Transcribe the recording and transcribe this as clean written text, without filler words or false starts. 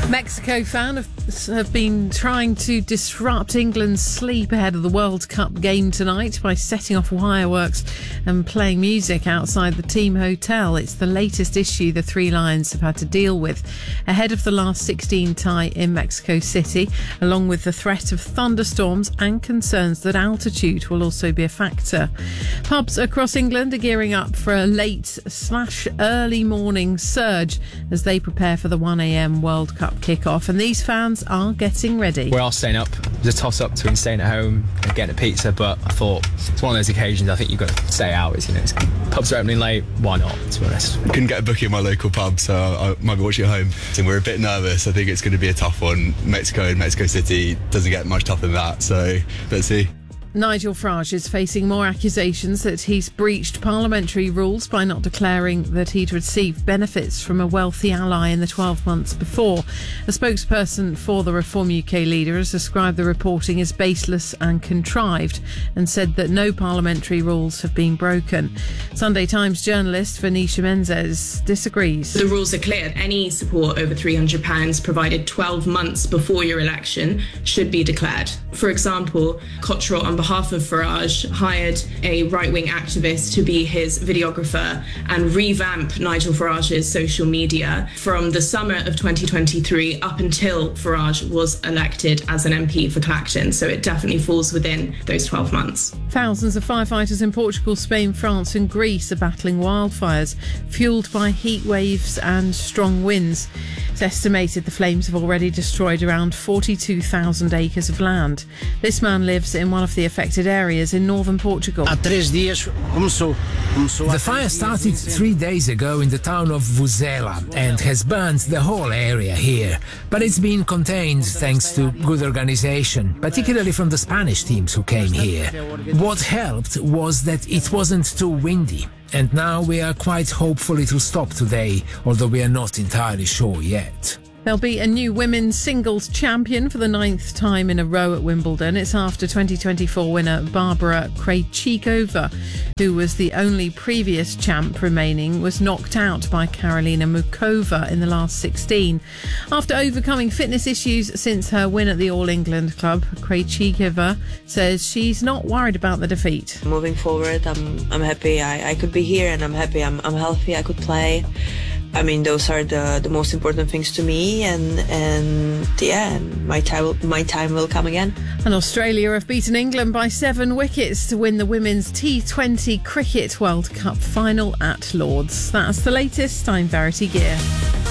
Mexico fans have been trying to disrupt England's sleep ahead of the World Cup game tonight by setting off fireworks and playing music outside the team hotel. It's the latest issue the Three Lions have had to deal with ahead of the last 16 tie in Mexico City, along with the threat of thunderstorms and concerns that altitude will also be a factor. Pubs across England are gearing up for a late/early morning surge as they prepare for the 1 a.m. World Cup kick-off, and these fans are getting ready. We're all staying up. There's a toss-up between staying at home and getting a pizza, but I thought it's one of those occasions I think you've got to stay out. Pubs are opening late, why not, to be honest? I couldn't get a booking in my local pub, so I might be watching at home. And we're a bit nervous. I think it's going to be a tough one. Mexico City doesn't get much tougher than that, so let's see. Nigel Farage is facing more accusations that he's breached parliamentary rules by not declaring that he'd received benefits from a wealthy ally in the 12 months before. A spokesperson for the Reform UK leader has described the reporting as baseless and contrived and said that no parliamentary rules have been broken. Sunday Times journalist Venetia Menzies disagrees. The rules are clear. Any support over £300 provided 12 months before your election should be declared. For example, Cottrell, on behalf of Farage, hired a right-wing activist to be his videographer and revamp Nigel Farage's social media from the summer of 2023 up until Farage was elected as an MP for Clacton. So it definitely falls within those 12 months. Thousands of firefighters in Portugal, Spain, France and Greece are battling wildfires fuelled by heat waves and strong winds. It's estimated the flames have already destroyed around 42,000 acres of land. This man lives in one of the affected areas in northern Portugal. The fire started 3 days ago in the town of Vuzela and has burned the whole area here. But it's been contained thanks to good organisation, particularly from the Spanish teams who came here. What helped was that it wasn't too windy. And now we are quite hopeful it will stop today, although we are not entirely sure yet. There'll be a new women's singles champion for the 9th time in a row at Wimbledon. It's after 2024 winner Barbara Krejcikova, who was the only previous champ remaining, was knocked out by Karolina Muchova in the last 16. After overcoming fitness issues since her win at the All England Club, Krejcikova says she's not worried about the defeat. Moving forward, I'm happy I could be here, and I'm happy I'm healthy, I could play. I mean, those are the most important things to me, and my time will come again. And Australia have beaten England by 7 wickets to win the Women's T20 Cricket World Cup final at Lords. That's the latest. I'm Verity Gear.